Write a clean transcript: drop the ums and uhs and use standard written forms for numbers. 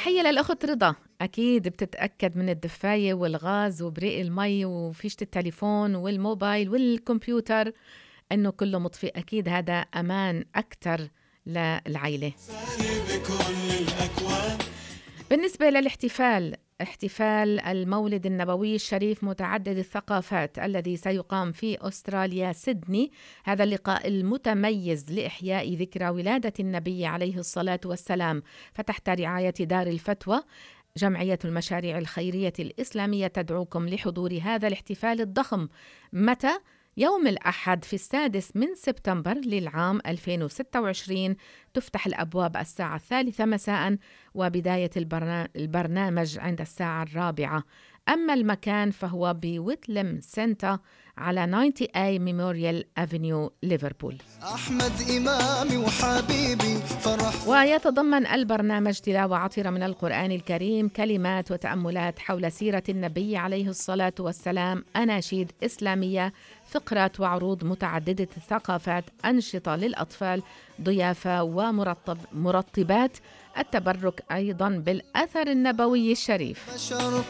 تحية للأخت رضا. أكيد بتتأكد من الدفاية والغاز وبريق المي وفيشة التليفون والموبايل والكمبيوتر أنه كله مطفي. أكيد هذا أمان أكتر للعائلة. بالنسبة للاحتفال، احتفال المولد النبوي الشريف متعدد الثقافات الذي سيقام في أستراليا سيدني، هذا اللقاء المتميز لإحياء ذكرى ولادة النبي عليه الصلاة والسلام، فتحت رعاية دار الفتوى جمعية المشاريع الخيرية الإسلامية تدعوكم لحضور هذا الاحتفال الضخم. متى؟ يوم الأحد في 6 سبتمبر للعام 2026. تفتح الأبواب الساعة 3 مساء وبداية البرنامج عند الساعة 4. أما المكان فهو بويتلم سنتر على 90A ميموريال أفنيو ليفربول. أحمد إمامي وحبيبي فرح. ويتضمن البرنامج تلاوة عطرة من القرآن الكريم، كلمات وتأملات حول سيرة النبي عليه الصلاة والسلام، أناشيد إسلامية، فقرات وعروض متعددة الثقافات، أنشطة للأطفال، ضيافة ومرطبات التبرك أيضا بالأثر النبوي الشريف.